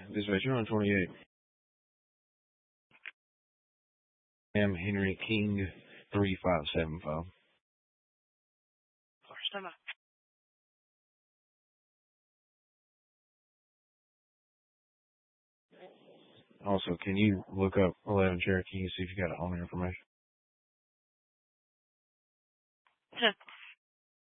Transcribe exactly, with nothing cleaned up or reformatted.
Dispatch, you're on twenty-eight. I'm Henry King, three five seven five. Stand by. Also, can you look up eleven Cherokee and see if you got owner information? Ten.